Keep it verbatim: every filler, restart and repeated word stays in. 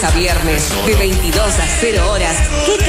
lunes a viernes, de veintidós a cero horas. ¿Qué